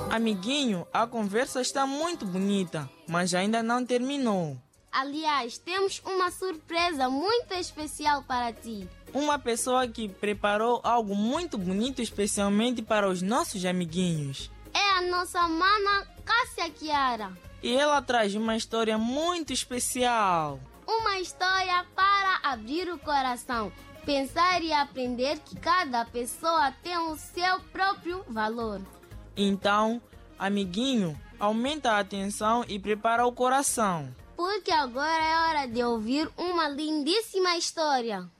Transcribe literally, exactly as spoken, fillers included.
Amiguinho, a conversa está muito bonita, mas ainda não terminou. Aliás, temos uma surpresa muito especial para ti. Uma pessoa que preparou algo muito bonito especialmente para os nossos amiguinhos. É a nossa mana Cássia Chiara. E ela traz uma história muito especial. Uma história para abrir o coração, pensar e aprender que cada pessoa tem o seu próprio valor. Então, amiguinho, aumenta a atenção e prepara o coração. Porque agora é hora de ouvir uma lindíssima história.